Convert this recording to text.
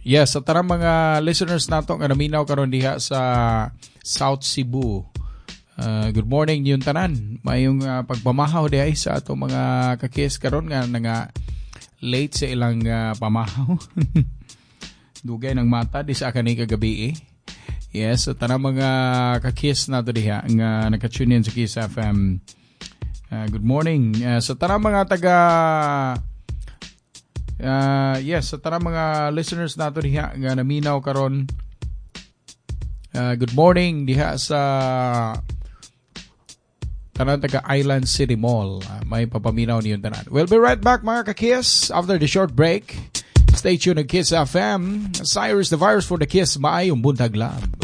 Yes, sa tarang mga listeners nato nga naminaw karon diha sa South Cebu. Good morning niyong tanan. Mayong pagpamahaw diha sa ato mga kakis karon nga late sa ilang pamahaw. Dugay ng mata di sa kani kagabi. Yes, sa tarang mga kakis nato diha nga naka-tune in sa Kiss FM. Good morning. Sa tarang mga taga yes, sa tarang mga listeners nato diha nga naminaw karon. Good morning diha sa tanan taga Island City Mall. May papaminaw niyon tanan. We'll be right back mga ka-Kiss after the short break. Stay tuned to Kiss FM. Cyrus the Virus for the Kiss. Maayong buntag lang.